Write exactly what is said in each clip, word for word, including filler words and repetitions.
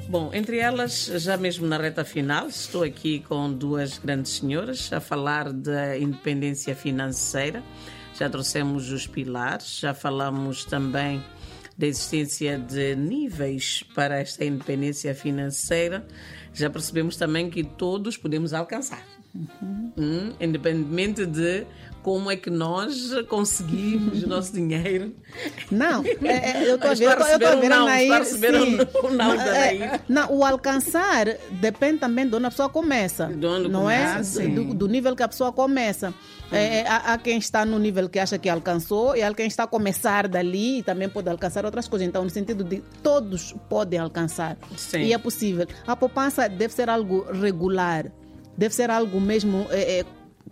Bom, entre elas, já mesmo na reta final, estou aqui com duas grandes senhoras a falar da independência financeira. Já trouxemos os pilares, já falamos também da existência de níveis para esta independência financeira. Já percebemos também que todos podemos alcançar, uhum. hum, independentemente de como é que nós conseguimos o nosso dinheiro. Não, é, eu estou a ver, eu estou a ver a Anair, sim. O não, é, não, o alcançar depende também de onde a pessoa começa, onde não começa, é? Do, do nível que a pessoa começa. É, há, há quem está no nível que acha que alcançou e há quem está a começar dali e também pode alcançar outras coisas. Então, no sentido de todos podem alcançar. Sim. E é possível. A poupança deve ser algo regular, deve ser algo mesmo é, é,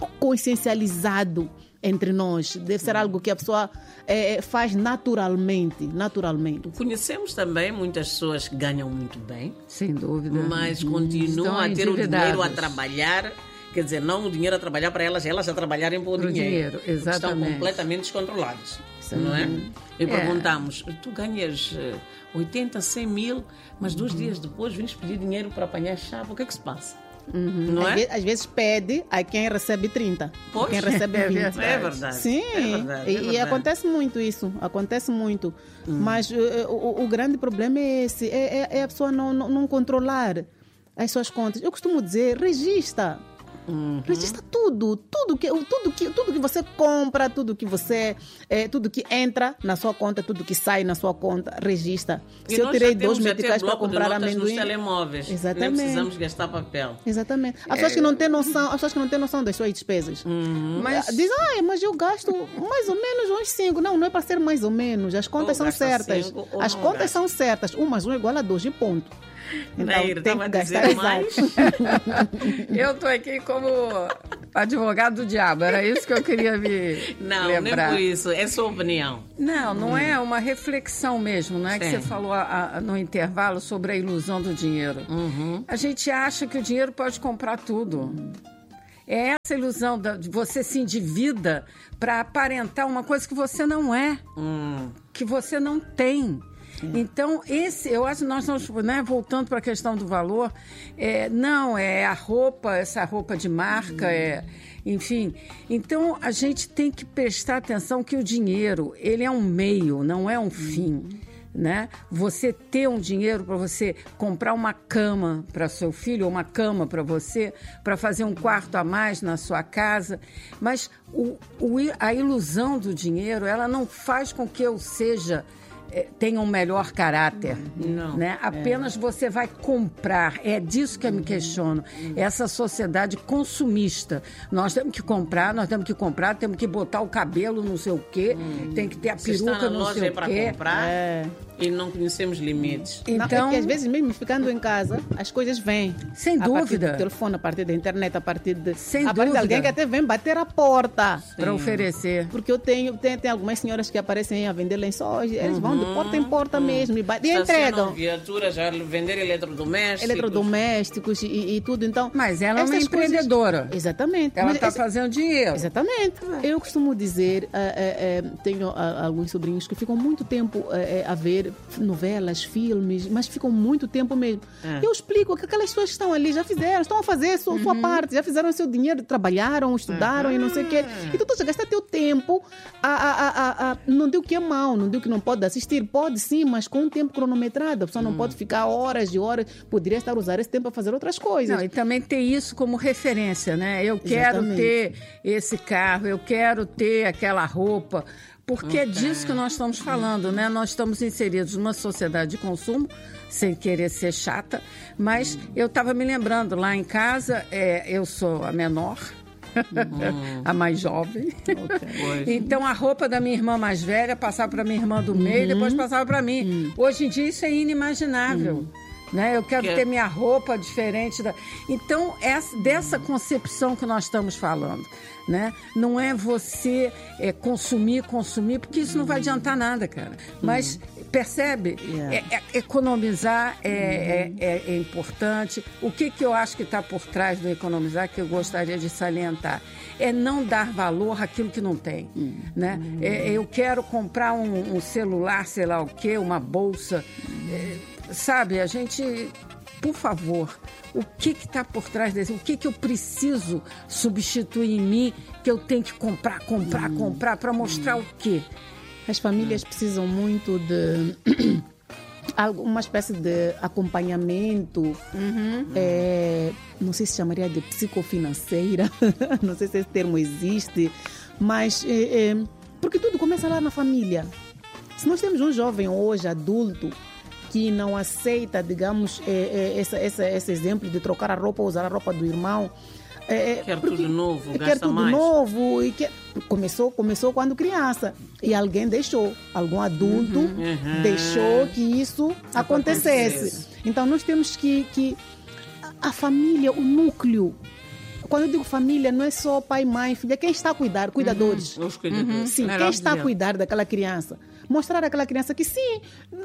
consciencializado entre nós. Deve ser algo que a pessoa é, faz naturalmente, naturalmente. Conhecemos também muitas pessoas que ganham muito bem. Sem dúvida. Mas continuam a ter o dinheiro a trabalhar. Quer dizer, não o dinheiro a trabalhar para elas, elas a trabalharem para o dinheiro. dinheiro exatamente. Estão completamente descontroladas. Sim. Não é? E perguntamos, é. tu ganhas oitenta, cem mil, mas dois uhum. dias depois vens pedir dinheiro para apanhar chave, o que é que se passa? Uhum. Não às, é? vezes, às vezes pede a quem recebe trinta, pois, quem recebe vinte. É verdade. É verdade. Sim, é verdade, é e, verdade. e acontece muito isso, acontece muito. Uhum. Mas uh, o, o grande problema é esse, é, é, é a pessoa não, não, não controlar as suas contas. Eu costumo dizer, registra. Uhum. Registra tudo, tudo que, tudo, que, tudo que você compra, tudo que você, é, tudo que entra na sua conta, tudo que sai na sua conta, registra. E se eu tirei dois temos, meticais para comprar amendoim, nos telemóveis, exatamente. Nem precisamos gastar papel. Exatamente. As pessoas é... que não têm noção, as pessoas que não têm noção das suas despesas, uhum. mas dizem, ah, mas eu gasto mais ou menos uns cinco. Não, não é para ser mais ou menos. As contas ou são certas. Cinco, As contas gasta. são certas. Um mais um é igual a dois e ponto. Então, Nair, tem que gastar mais. Eu estou aqui como advogado do diabo, era isso que eu queria me não, lembrar. Não, nem por isso, é sua opinião. Não, não hum. é uma reflexão mesmo, não é? Sim. Que você falou a, a, no intervalo sobre a ilusão do dinheiro. Uhum. A gente acha que o dinheiro pode comprar tudo. Uhum. É essa ilusão de você se endivida para aparentar uma coisa que você não é, hum. que você não tem. Então, esse, eu acho que nós estamos, né, voltando para a questão do valor, é, não, é a roupa, essa roupa de marca, uhum. é, enfim. Então, a gente tem que prestar atenção que o dinheiro, ele é um meio, não é um fim. Uhum. Né? Você ter um dinheiro para você comprar uma cama para seu filho, ou uma cama para você, para fazer um quarto a mais na sua casa, mas o, o, a ilusão do dinheiro, ela não faz com que eu seja... tenha um melhor caráter, não, né? Apenas é. você vai comprar, é disso que eu me questiono, essa sociedade consumista, nós temos que comprar, nós temos que comprar, temos que botar o cabelo não sei o quê, hum. tem que ter a peruca não sei o quê. Comprar, é. E não conhecemos limites. Então, não, é que às vezes mesmo ficando em casa, as coisas vêm. Sem a dúvida. A partir do telefone, a partir da internet, a partir de... Sem a partir dúvida. de alguém que até vem bater a porta. Para oferecer. Porque eu tenho, tem, tem algumas senhoras que aparecem a vender lençóis, eles uhum. vão de porta em porta uhum. mesmo e, e entregam. Viaturas, já vender eletrodomésticos. Eletrodomésticos e, e tudo, então... Mas ela é uma empreendedora. Coisas... Exatamente. Ela está fazendo dinheiro. Exatamente. Eu costumo dizer, uh, uh, uh, tenho uh, alguns sobrinhos que ficam muito tempo uh, uh, a ver novelas, filmes, mas ficam muito tempo mesmo. É. Eu explico que aquelas pessoas que estão ali já fizeram, estão a fazer a sua, uhum. sua parte, já fizeram o seu dinheiro, trabalharam, estudaram uhum. e não sei o quê. E tu estás a gastar teu tempo, a, a, a, a, não digo que é mau, não digo que não pode assistir, pode sim, mas com um tempo cronometrado. A pessoa não uhum. pode ficar horas e horas, poderia estar a usar esse tempo para fazer outras coisas. Não, e também ter isso como referência, né? Eu quero Exatamente. ter esse carro, eu quero ter aquela roupa. Porque okay. é disso que nós estamos falando, né? Nós estamos inseridos numa sociedade de consumo, sem querer ser chata, mas hum. eu estava me lembrando, lá em casa, é, eu sou a menor, hum. a mais jovem. Okay. Então, a roupa da minha irmã mais velha passava para minha irmã do meio e depois passava para mim. Hum. Hoje em dia, isso é inimaginável. Hum. Né? Eu quero que... ter minha roupa diferente. Da... Então, essa, dessa concepção que nós estamos falando. Né? Não é você é, consumir, consumir, porque isso não vai adiantar nada, cara. Mas Percebe? Yeah. É, é, economizar é, uhum. é, é, é importante. O que, que eu acho que está por trás do economizar, que eu gostaria de salientar, é não dar valor àquilo que não tem. Uhum. Né? É, eu quero comprar um, um celular, sei lá o quê, uma bolsa. Uhum. É, sabe, a gente... Por favor, o que está por trás desse? O que, que eu preciso substituir em mim que eu tenho que comprar, comprar, uhum. comprar para mostrar uhum. o quê? As famílias precisam muito de uma espécie de acompanhamento, uhum. é, não sei se chamaria de psicofinanceira, não sei se esse termo existe, mas é, é, porque tudo começa lá na família. Se nós temos um jovem hoje, adulto, que não aceita, digamos, é, é, essa, essa, esse exemplo de trocar a roupa ou usar a roupa do irmão, É, quer tudo novo, quer gasta tudo mais. novo e quer... começou começou quando criança e alguém deixou, algum adulto uhum, uhum. deixou que isso acontecesse. acontecesse. Então nós temos que, que a família, o núcleo. Quando eu digo família, não é só pai, mãe, filha, quem está a cuidar, cuidadores. Uhum, os cuidadores. Uhum, sim, quem está a cuidar daquela criança. Mostrar àquela criança que sim,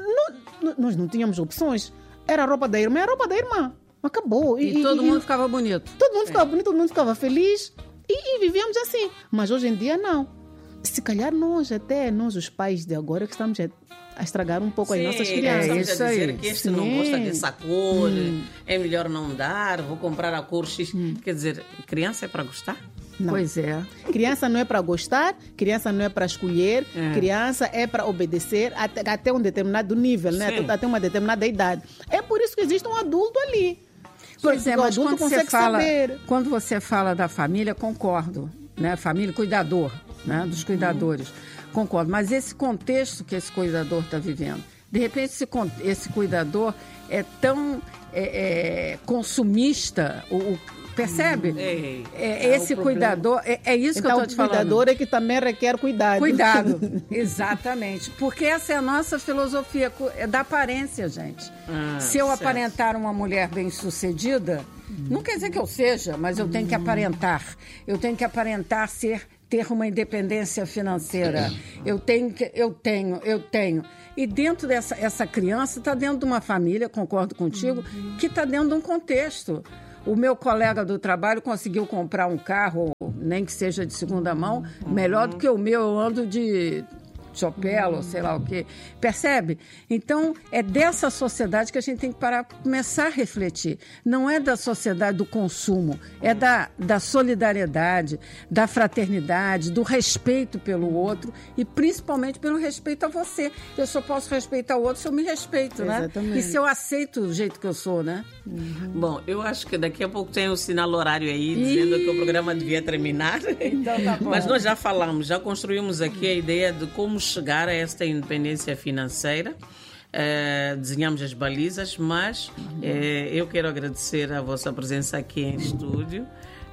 não, nós não tínhamos opções. Era a roupa da irmã, era a roupa da irmã. Acabou. E, e todo e, mundo ficava bonito. Todo mundo ficava é. bonito, todo mundo ficava feliz e, e vivíamos assim. Mas hoje em dia não. Se calhar nós, até nós os pais de agora, que estamos a, a estragar um pouco Sim, as nossas crianças. É isso a dizer aí. Que este Sim. não gosta dessa cor, hum. é melhor não dar, vou comprar a cor X. Hum. Quer dizer, criança é para gostar? Não. Pois é. Criança não é para gostar, criança não é para escolher, é. criança é para obedecer até, até um determinado nível, né? até uma determinada idade. É por isso que existe um adulto ali. Pois é, mas quando você, fala, quando você fala da família, concordo, né? Família, cuidador, né? Dos cuidadores, uhum. concordo. Mas esse contexto que esse cuidador está vivendo, de repente esse, esse cuidador é tão é, é, consumista, o, o percebe? Hum, é, é, esse cuidador, é, é isso então, que eu estou te falando. O cuidador é que também requer cuidado. Cuidado, exatamente. Porque essa é a nossa filosofia, é da aparência, gente. Ah, Se eu certo. aparentar uma mulher bem-sucedida, hum. não quer dizer que eu seja, mas eu hum. tenho que aparentar. Eu tenho que aparentar ser, ter uma independência financeira. Eu tenho, que, eu tenho, eu tenho. E dentro dessa essa criança está dentro de uma família, concordo contigo, hum. que está dentro de um contexto. O meu colega do trabalho conseguiu comprar um carro, nem que seja de segunda mão, uhum. melhor do que o meu. Eu ando de chopelo, uhum. sei lá o quê. Percebe? Então, é dessa sociedade que a gente tem que parar para começar a refletir. Não é da sociedade do consumo, é da, da solidariedade, da fraternidade, do respeito pelo outro e principalmente pelo respeito a você. Eu só posso respeitar o outro se eu me respeito, Exatamente. né? E se eu aceito o jeito que eu sou, né? Uhum. Bom, eu acho que daqui a pouco tem o sinal horário aí, dizendo e... que o programa devia terminar. Então tá bom. Mas nós já falamos, já construímos aqui a ideia de como chegar a esta independência financeira. Uh, desenhamos as balizas, mas uh, eu quero agradecer a vossa presença aqui em estúdio.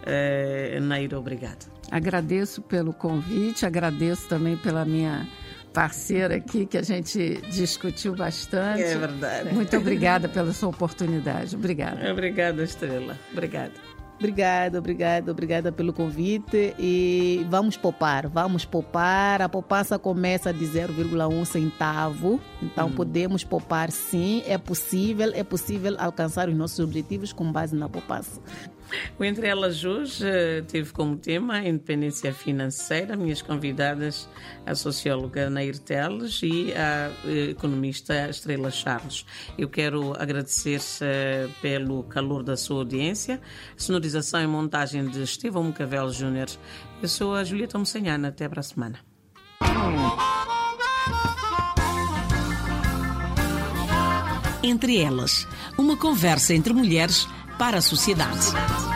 Uh, Naira, obrigada. Agradeço pelo convite, agradeço também pela minha parceira aqui, que a gente discutiu bastante. É verdade. Muito obrigada pela sua oportunidade. Obrigada. Obrigada, Estrela. Obrigada. Obrigada, obrigada, obrigada pelo convite e vamos poupar, vamos poupar. A poupança começa de zero vírgula um centavo, então hum. podemos poupar sim, é possível, é possível alcançar os nossos objetivos com base na poupança. O Entre Elas hoje teve como tema a independência financeira. Minhas convidadas, a socióloga Nair Teles e a economista Estrela Charles. Eu quero agradecer pelo calor da sua audiência. Sonorização e montagem de Estevão Mucavel Júnior. Eu sou a Julieta Moçanhana. Até para a semana. Entre Elas, uma conversa entre mulheres para a sociedade.